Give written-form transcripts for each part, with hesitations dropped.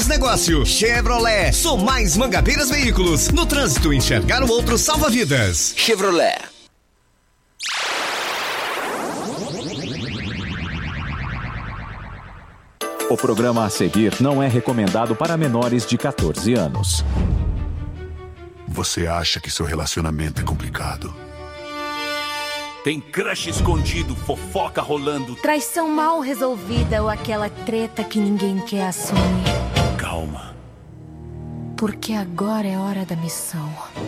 Somos negócio. Chevrolet. Somais Mangabeiras Veículos. No trânsito, enxergar o outro salva vidas. Chevrolet. O programa a seguir não é recomendado para menores de 14 anos. Você acha que seu relacionamento é complicado? Tem crush escondido, fofoca rolando. Traição mal resolvida ou aquela treta que ninguém quer assumir. Calma. Porque agora é hora da missão.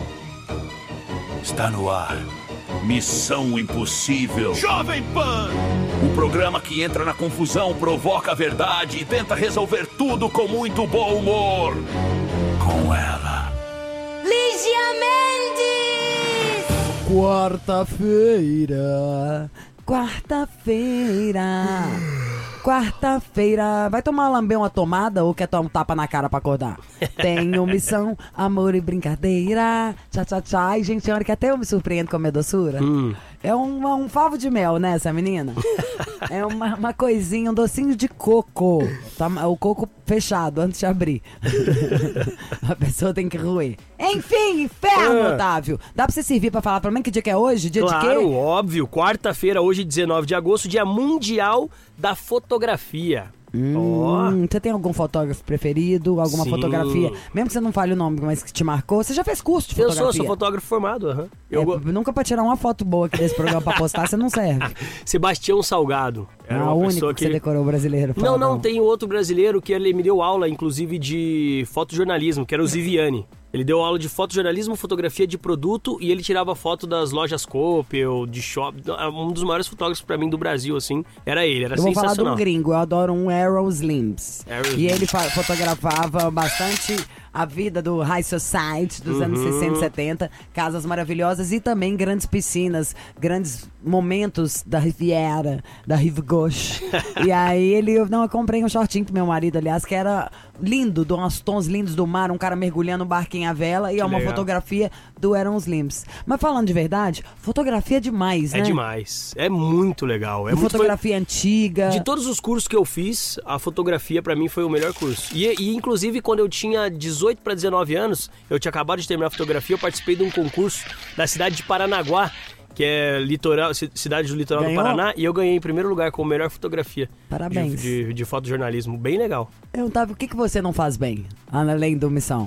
Está no ar. Missão Impossível. Jovem Pan! Um programa que entra na confusão, provoca a verdade e tenta resolver tudo com muito bom humor. Com ela. Lígia Mendes! Quarta-feira. Vai tomar lamber uma tomada ou quer tomar um tapa na cara pra acordar? Tenho missão, amor e brincadeira. Tchá, tchá, tchá. Ai, gente, olha que até eu me surpreendo com a minha doçura. É um favo de mel, né, essa menina? É uma coisinha, um docinho de coco. Tá, o coco fechado, antes de abrir. A pessoa tem que roer. Enfim, inferno, Otávio. Dá pra você servir pra falar pra mim que dia que é hoje? Dia de quê? Claro, óbvio. Quarta-feira, hoje, 19 de agosto, dia mundial da fotografia. Você tem algum fotógrafo preferido? Alguma fotografia? Mesmo que você não fale o nome, mas que te marcou. Você já fez curso de fotografia? Eu sou fotógrafo formado. Nunca pra tirar uma foto boa aqui desse programa pra postar, você não serve. Sebastião Salgado. Era a única que você decorou brasileiro. Não, tem outro brasileiro que ele me deu aula, inclusive, de fotojornalismo, que era o Ziviani. Ele deu aula de fotojornalismo, fotografia de produto e ele tirava foto das lojas Coppel, de shopping. Um dos maiores fotógrafos pra mim do Brasil, assim, era ele, era sensacional. Eu vou falar de um gringo, eu adoro um Errol Slims. E ele fotografava bastante a vida do High Society dos anos 60 e 70, casas maravilhosas e também grandes piscinas, grandes momentos da Riviera, da Rive Gauche. E aí eu comprei um shortinho pro meu marido, aliás, que era lindo, de uns tons lindos do mar, um cara mergulhando um barquinho à vela e é uma fotografia do Errol Slims. Mas falando de verdade, fotografia é demais, né? É demais, é muito legal. Fotografia antiga. De todos os cursos que eu fiz, a fotografia pra mim foi o melhor curso. E inclusive quando eu tinha 18 para 19 anos, eu tinha acabado de terminar a fotografia, eu participei de um concurso da cidade de Paranaguá, que é cidade do litoral do Paraná, e eu ganhei em primeiro lugar como melhor fotografia. Parabéns. De fotojornalismo, bem legal. Otávio, o que você não faz bem, além do missão?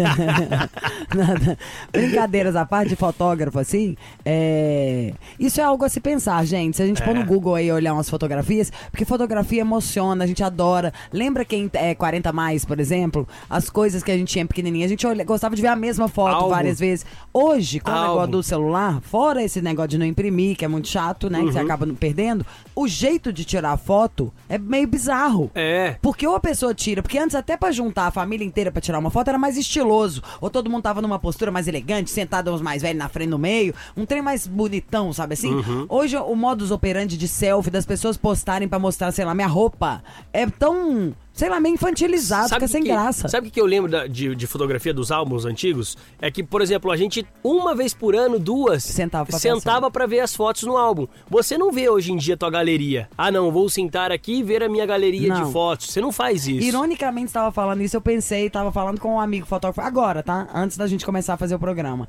Brincadeiras à parte de fotógrafo, assim, isso é algo a se pensar, gente. Se a gente pôr no Google aí e olhar umas fotografias, porque fotografia emociona, a gente adora. Lembra quem é 40 mais, por exemplo? As coisas que a gente tinha pequenininha, a gente gostava de ver a mesma foto várias vezes. Hoje, com o negócio do celular, fora esse negócio de não imprimir, que é muito chato, né? Que você acaba perdendo. O jeito de tirar foto é meio bizarro. Porque ou a pessoa tira, porque antes até pra juntar a família inteira pra tirar uma foto era mais estiloso. Ou todo mundo tava numa postura mais elegante, sentado uns mais velhos na frente no meio, um trem mais bonitão, sabe assim? Hoje o modus operandi de selfie das pessoas postarem pra mostrar, sei lá, minha roupa é tão... sei lá, meio infantilizado, fica sem graça. Sabe o que eu lembro de fotografia dos álbuns antigos? É que, por exemplo, a gente, uma vez por ano, sentava pra ver as fotos no álbum. Você não vê hoje em dia a tua galeria. Ah, não, vou sentar aqui e ver a minha galeria de fotos. Você não faz isso. Ironicamente, estava falando isso, eu pensei, estava falando com um amigo fotógrafo, agora, tá? Antes da gente começar a fazer o programa.